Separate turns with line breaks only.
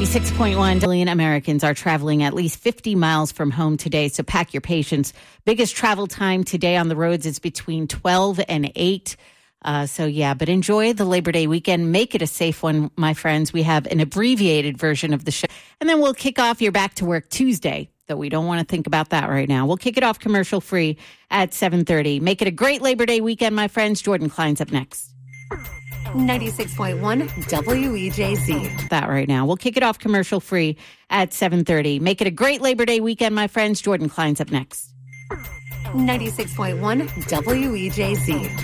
96.1 million Americans are traveling at least 50 miles from home today, so pack your patience. Biggest travel time today on the roads is between 12 and 8. But enjoy the Labor Day weekend. Make it a safe one, my friends. We have an abbreviated version of the show. And then we'll kick off your Back to Work Tuesday, though we don't want to think about that right now. We'll kick it off commercial-free at 7:30. Make it a great Labor Day weekend, my friends. Jordan Klein's up next.
96.1 WEJC.
That right now. We'll kick it off commercial-free at 7:30. Make it a great Labor Day weekend, my friends. Jordan Klein's up next.
96.1 WEJC.